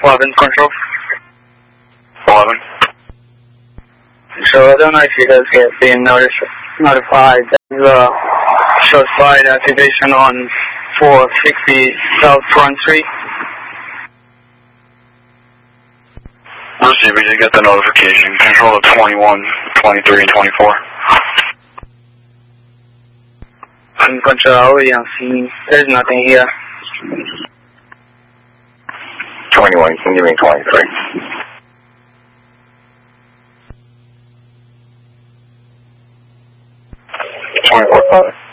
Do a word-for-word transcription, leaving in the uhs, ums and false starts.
eleven control. eleven. So I don't know if you guys get being notice, notified. There's a short slide activation on four sixty South Front Street. Receive, we did get the notification. Control of twenty-one, twenty-three, and twenty-four. In control, already on scene. There's nothing here. twenty-one, can you give me twenty-three? twenty-four, five.